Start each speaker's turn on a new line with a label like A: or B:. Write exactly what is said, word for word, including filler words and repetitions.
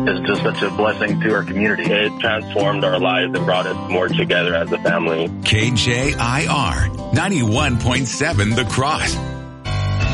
A: is just such a blessing to our community.
B: It transformed our lives and brought us more together as a family.
C: K J I R ninety-one point seven The Cross.